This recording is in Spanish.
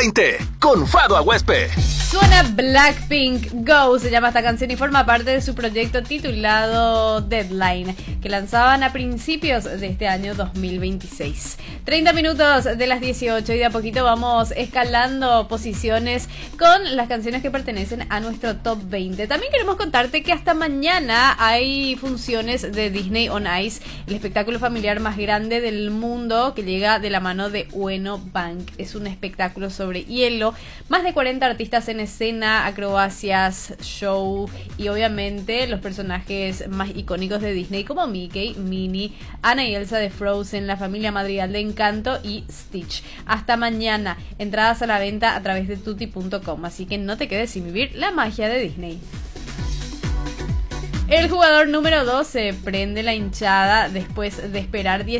2020 con Fado Aguespe. Suena Blackpink Go, se llama esta canción y forma parte de su proyecto titulado Deadline, que lanzaban a principios de este año 2026. 30 minutos de las 18 y de a poquito vamos escalando posiciones con las canciones que pertenecen a nuestro top 20. También queremos contarte que hasta mañana hay funciones de Disney on Ice, el espectáculo familiar más grande del mundo que llega de la mano de Ueno Bank. Es un espectáculo sobre hielo, más de 40 artistas en escena, acrobacias, show y obviamente los personajes más icónicos de Disney como Mickey, Minnie, Anna y Elsa de Frozen, la familia Madrigal de Encanto y Stitch. Hasta mañana, entradas a la venta a través de tutti.com, así que no te quedes sin vivir la magia de Disney. El jugador número 12 prende la hinchada después de esperar